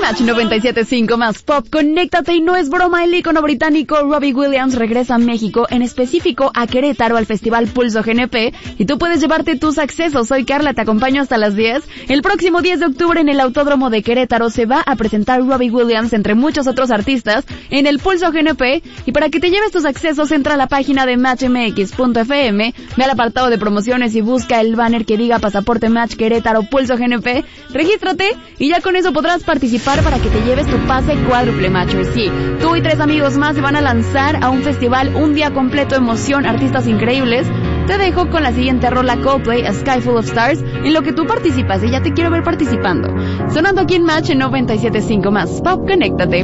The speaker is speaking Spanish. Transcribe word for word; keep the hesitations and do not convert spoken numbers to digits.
Match noventa y siete punto cinco más Pop, conéctate y no es broma, el ícono británico Robbie Williams regresa a México, en específico a Querétaro, al Festival Pulso G N P, y tú puedes llevarte tus accesos. Soy Carla, te acompaño hasta las diez. El próximo diez de octubre en el Autódromo de Querétaro se va a presentar Robbie Williams, entre muchos otros artistas, en el Pulso G N P, y para que te lleves tus accesos entra a la página de match m x punto f m, ve al apartado de promociones y busca el banner que diga Pasaporte Match Querétaro Pulso G N P, regístrate y ya con eso podrás participar para que te lleves tu pase cuádruple, macho. Sí, tú y tres amigos más se van a lanzar a un festival, un día completo, emoción, artistas increíbles. Te dejo con la siguiente rola, Coldplay, A Sky Full of Stars, en lo que tú participas, y ya te quiero ver participando. Sonando aquí en Match en noventa y siete punto cinco más Pop, conéctate.